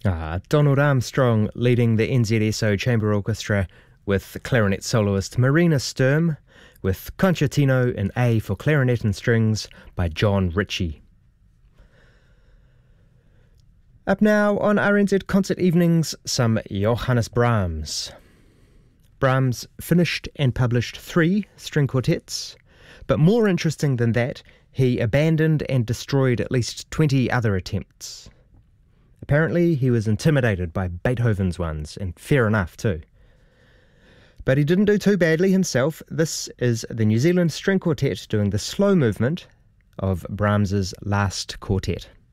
Donald Armstrong leading the NZSO Chamber Orchestra with clarinet soloist Marina Sturm, with Concertino in A for clarinet and strings by John Ritchie. Up now on RNZ Concert Evenings, some Johannes Brahms. Brahms finished and published 3 string quartets, but more interesting than that, he abandoned and destroyed at least 20 other attempts. Apparently, he was intimidated by Beethoven's ones, and fair enough too. But he didn't do too badly himself. This is the New Zealand String Quartet doing the slow movement of Brahms's last quartet.